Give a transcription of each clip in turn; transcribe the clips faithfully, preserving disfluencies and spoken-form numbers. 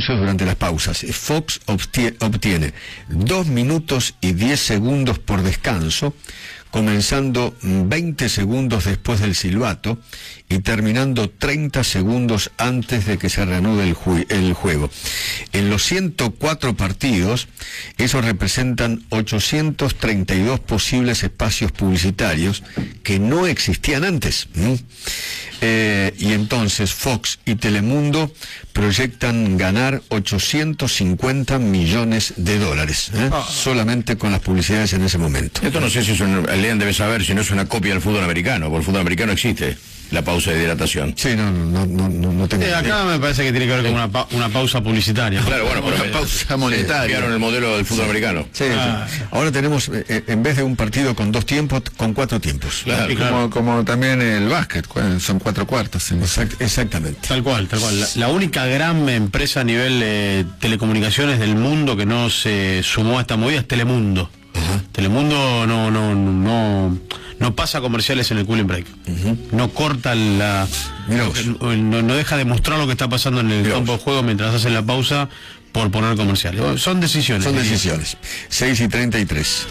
aplausos durante las pausas. Fox obtiene, obtiene dos minutos y diez segundos por descanso, comenzando veinte segundos después del silbato y terminando treinta segundos antes de que se reanude el, ju el juego. En los ciento cuatro partidos, eso representan ochocientos treinta y dos posibles espacios publicitarios que no existían antes. ¿Mm? Eh, y entonces Fox y Telemundo proyectan ganar ochocientos cincuenta millones de dólares, ¿eh? ah. solamente con las publicidades en ese momento. Esto no sé si es un, Lean debe saber si no es una copia del fútbol americano, porque el fútbol americano existe la pausa de hidratación. Sí, no, no, no, no, no tengo. Sí, acá me parece que tiene que ver con una, pa una pausa publicitaria. Claro, bueno, pero una pausa monetaria. Cambiaron el modelo del fútbol sí. americano. Sí, ah. sí. Ahora tenemos, eh, en vez de un partido con dos tiempos, con cuatro tiempos. Claro, y claro. Como, como también el básquet, son cuatro cuartos. Exact exactamente. Tal cual, tal cual. La, la única gran empresa a nivel eh, telecomunicaciones del mundo que no se sumó a esta movida es Telemundo. Uh-huh. Telemundo no, no, no, no pasa comerciales en el cooling break. Uh-huh. No corta la... No, no deja de mostrar lo que está pasando en el Mirós. campo de juego mientras hacen la pausa por poner comerciales. Son decisiones. Son decisiones. seis y treinta y tres.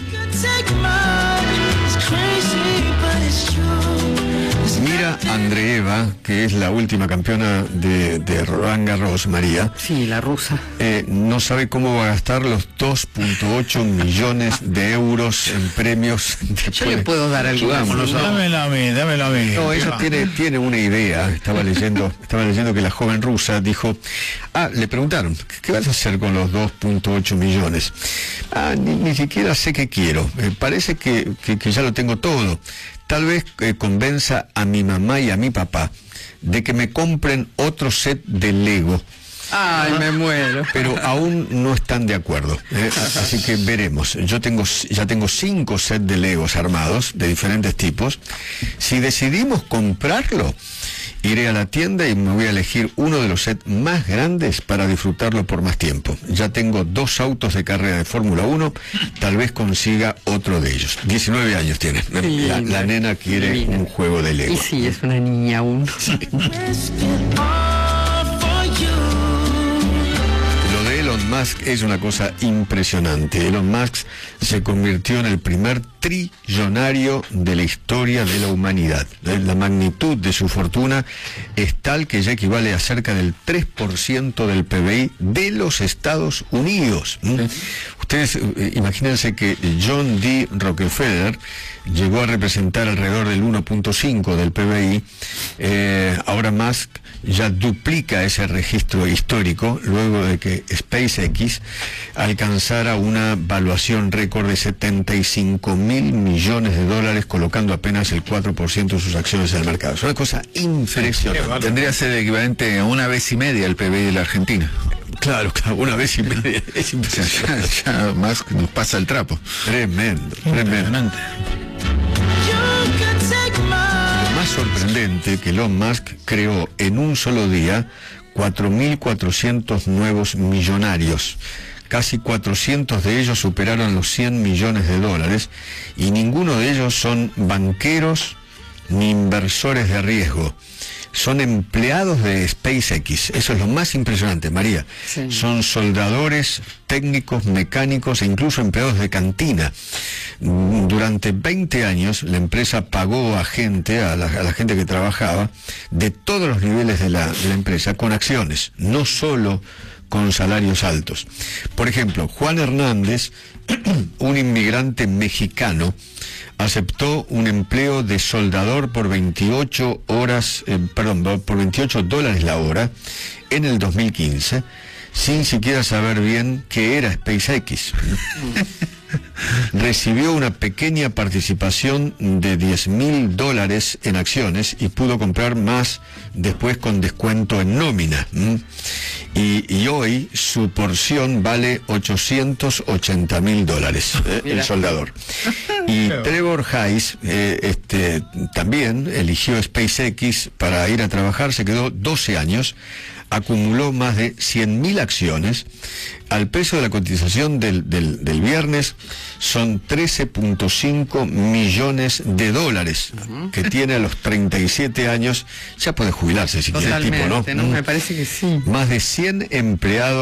Mira Andreeva, que es la última campeona de, de Roland Garros, María. Sí, la rusa. Eh, no sabe cómo va a gastar los dos punto ocho millones de euros en premios. Yo le puedo dar algo. Dámela a mí, dámela a mí. No, ella tiene, tiene una idea. Estaba leyendo, estaba leyendo que la joven rusa dijo, ah, le preguntaron, ¿qué vas a hacer con los dos punto ocho millones? Ah, ni, ni siquiera sé qué quiero. Eh, parece que, que, que ya lo tengo todo. Tal vez eh, convenza a mi mamá y a mi papá de que me compren otro set de Lego. Ay, me muero. Pero aún no están de acuerdo, ¿eh? Así que veremos. Yo tengo, ya tengo cinco sets de Legos armados, de diferentes tipos. Si decidimos comprarlo, iré a la tienda y me voy a elegir uno de los sets más grandes para disfrutarlo por más tiempo. Ya tengo dos autos de carrera de Fórmula uno, tal vez consiga otro de ellos. diecinueve años tiene. Sí, la, la nena quiere divina. Un juego de Lego. Y sí, es una niña aún. Sí. Elon Musk es una cosa impresionante. Elon Musk se convirtió en el primer trillonario de la historia de la humanidad. La magnitud de su fortuna es tal que ya equivale a cerca del tres por ciento del P B I de los Estados Unidos. ¿Mm? Ustedes eh, imagínense que John D. Rockefeller llegó a representar alrededor del uno punto cinco del P B I. Eh, ahora Musk ya duplica ese registro histórico luego de que SpaceX alcanzara una valuación récord de setenta y cinco mil millones de dólares, colocando apenas el cuatro por ciento de sus acciones en el mercado. Es una cosa impresionante. Sí, tendría que ser equivalente a una vez y media el P B I de la Argentina. Claro, claro, una vez y media. Es impresionante. Ya, ya más nos pasa el trapo. Tremendo, tremendo. Más sorprendente que Elon Musk creó en un solo día cuatro mil cuatrocientos nuevos millonarios. Casi cuatrocientos de ellos superaron los cien millones de dólares y ninguno de ellos son banqueros ni inversores de riesgo. Son empleados de SpaceX. Eso es lo más impresionante, María. Sí. Son soldadores, técnicos, mecánicos e incluso empleados de cantina. Durante veinte años la empresa pagó a gente, a la, a la gente que trabajaba, de todos los niveles de la, de la empresa, con acciones, no solo con salarios altos. Por ejemplo, Juan Hernández, un inmigrante mexicano, aceptó un empleo de soldador por veintiocho horas, eh, perdón, por veintiocho dólares la hora en el dos mil quince, sin siquiera saber bien qué era SpaceX. Recibió una pequeña participación de diez mil dólares en acciones y pudo comprar más después con descuento en nómina. ¿Mm? Y, y hoy su porción vale ochocientos ochenta mil dólares, eh, el soldador. Y Trevor Hayes eh, este, también eligió SpaceX para ir a trabajar, se quedó doce años, acumuló más de cien mil acciones. Al precio de la cotización del, del, del viernes son trece punto cinco millones de dólares, uh-huh. que tiene a los treinta y siete años. Ya puede jubilarse si quiere el tipo, ¿no? ¿no? Me parece que sí. Más de cien empleados